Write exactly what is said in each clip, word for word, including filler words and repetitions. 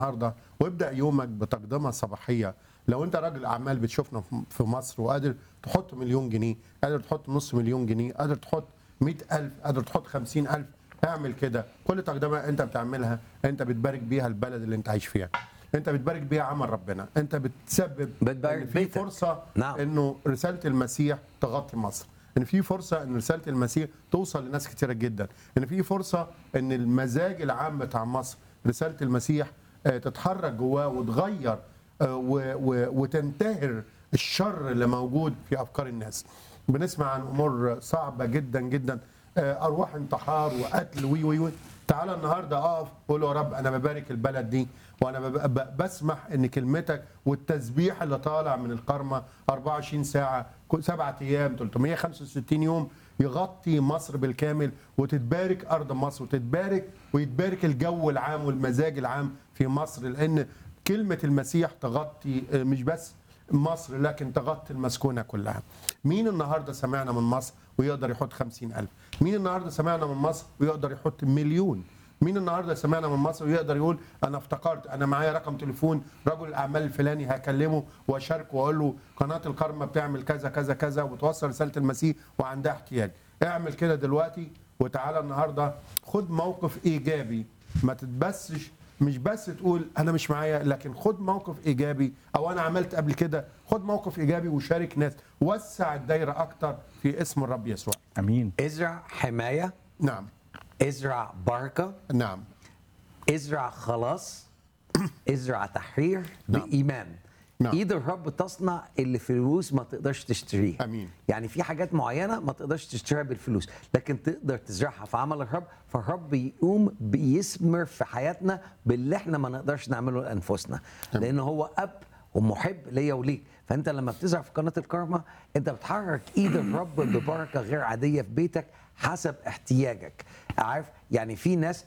النهارده وابدا يومك بتقدمه صباحيه. لو انت راجل اعمال بتشوفنا في مصر وقادر تحط مليون جنيه، قادر تحط نص مليون جنيه، قادر تحط مئة ألف، قادر تحط خمسين ألف، اعمل كده. كل تقدمه انت بتعملها انت بتبارك بيها البلد اللي انت عايش فيها، انت بتبارك بيها عمل ربنا، انت بتسبب بتبارك ان في بيتك. فرصه نعم. انه رساله المسيح تغطي مصر، ان في فرصه ان رساله المسيح توصل لناس كتيره جدا، ان في فرصه ان المزاج العام بتاع مصر رساله المسيح آه، تتحرك جواه وتغير آه، و- و- وتنتهر الشر اللي موجود في افكار الناس. بنسمع عن امور صعبه جدا جدا، آه، ارواح انتحار وقتل وي وي وي. تعالى النهارده اقف قول يا رب انا ببارك البلد دي، وانا بب- ب- بسمح ان كلمتك والتسبيح اللي طالع من القرمه أربعة وعشرين ساعه كل سبعة ايام ثلاثمئة وخمسة وستين يوم يغطي مصر بالكامل، وتتبارك ارض مصر وتتبارك ويتبارك الجو العام والمزاج العام في مصر، لان كلمه المسيح تغطي آه، مش بس مصر لكن تغطي المسكونه كلها. مين النهارده سمعنا من مصر ويقدر يحط خمسين ألف؟ مين النهارده سمعنا من مصر ويقدر يحط مليون؟ مين النهارده سمعنا من مصر ويقدر يقول انا افتكرت انا معايا رقم تليفون رجل الاعمال الفلاني هكلمه واشاركه واقول له قناه الكرمه بتعمل كذا كذا كذا وبتوصل رساله المسيح وعندها احتياج. اعمل كده دلوقتي وتعالى النهارده خد موقف ايجابي، ما تتبسش، مش بس تقول انا مش معايا، لكن خد موقف ايجابي، او انا عملت قبل كده. خد موقف ايجابي وشارك ناس، وسع الدايره اكتر في اسم الرب يسوع. امين. ازرع حماية، نعم ازرع بركة، نعم ازرع خلاص، ازرع تحرير نعم. بإيمان. نعم. ايد الرب تصنع اللي فلوس ما تقدرش تشتريها. أمين. يعني في حاجات معينة ما تقدرش تشتريها بالفلوس، لكن تقدر تزرعها في عمل الرب، فالرب يقوم بيثمر في حياتنا باللي احنا ما نقدرش نعمله لأنفسنا، لأن هو أب ومحب ليا وليك. فانت لما بتزرع في قناه الكارما انت بتحرك ايد الرب ببركه غير عاديه في بيتك حسب احتياجك. عارف يعني في ناس،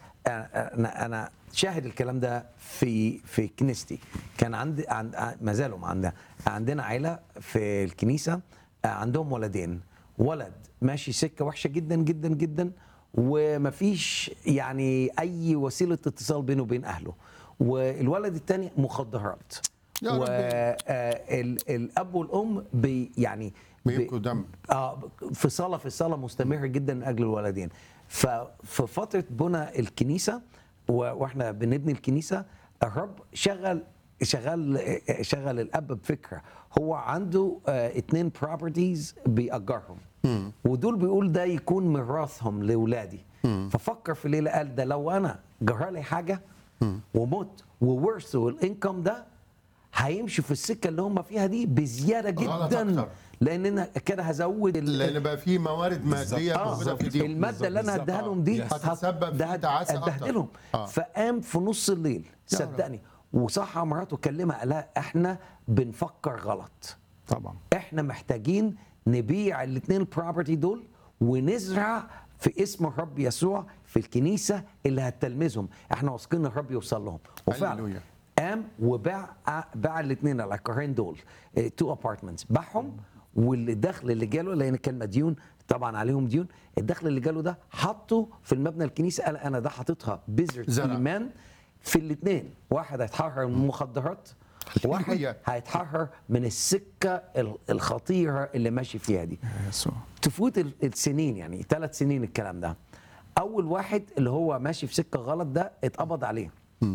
انا انا شاهد الكلام ده في في كنيستي. كان عندي عند ما زالوا عندنا عندنا عيله في الكنيسه عندهم ولدين، ولد ماشي سكه وحشه جدا جدا جدا ومفيش يعني اي وسيله اتصال بينه وبين اهله، والولد الثاني مخدرات. يا رب. والاب والام بي يعني بيبكوا دم. اه في صلاه في صلاه مستمره جدا من اجل الولدين. ففي فتره بناء الكنيسه و- واحنا بنبني الكنيسه الرب شغل شغل شغل الاب بفكره. هو عنده آه اتنين بروبرتيز بيأجرهم، ودول بيقول ده يكون ميراثهم لاولادي. ففكر في ليله قال ده لو انا جرى لي حاجه ومت وورثوا الانكم ده هيمشوا في السكه اللي هم فيها دي بزياده غلط جدا، أكتر. لان انا كده هزود ال- لان بقى في موارد ماديه آه موجوده في ايديهم. الماده اللي انا هديها لهم دي هتتسبب في تعاسه اكتر. هتبهدلهم. آه. فقام في نص الليل يا صدقني وصحى مراته كلمها قال لها احنا بنفكر غلط، طبعا. احنا محتاجين نبيع الاثنين البروبرتي دول ونزرع في اسم الرب يسوع في الكنيسه اللي هتلمذهم، احنا واثقين الرب يوصل لهم. وفعلا هللويا. قام وباع باع الاثنين العقارين دول، تو ابارتمنتس باعهم، والدخل اللي جاله لان كان مديون طبعا عليهم ديون، الدخل اللي جاله ده حطه في المبنى الكنيسه. قال انا ده حاططها بذره زرع. ايمان في الاثنين، واحد هيتحرر من المخدرات واحد هللويا. هيتحرر من السكه ال- الخطيره اللي ماشي فيها دي. يسوع. تفوت ال- السنين يعني ثلاث سنين الكلام ده، اول واحد اللي هو ماشي في سكه غلط ده اتقبض عليه،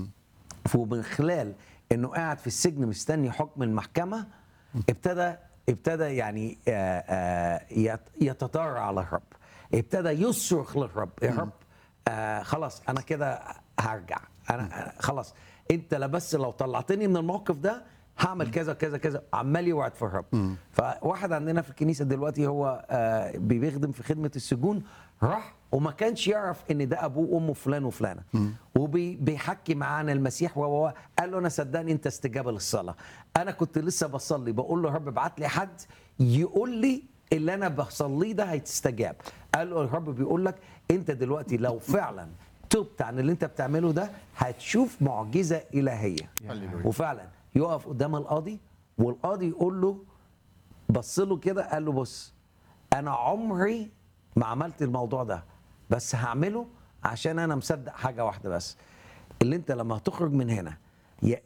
ومن خلال انه قاعد في السجن مستني حكم المحكمه ابتدى ابتدى يعني آه، آه، يت- يتضرع على الرب، ابتدى يصرخ للرب يا رب آه خلاص انا كده هرجع، انا أنا خلاص انت لا بس لو طلعتني من الموقف ده هعمل كذا كذا كذا، عمال يوعد في الرب. فواحد عندنا في الكنيسه دلوقتي هو آه بيخدم في خدمه السجون، راح وما كانش يعرف ان ده ابوه وامه فلان وفلانه، وبيحكي معانا المسيح وهو قال له انا صدقني انت استجابه للصلاه، انا كنت لسه بصلي بقول له يا رب ابعت لي حد يقول لي اللي انا بصليه ده هيتستجاب. قال له الرب بيقول لك انت دلوقتي لو فعلا تبت عن اللي انت بتعمله ده هتشوف معجزه الهيه. هللويا. وفعلا يقف قدام القاضي والقاضي يقول له بص له كده قال له بص انا عمري ما عملت الموضوع ده بس هعمله عشان انا مصدق حاجه واحده بس، اللي انت لما هتخرج من هنا يا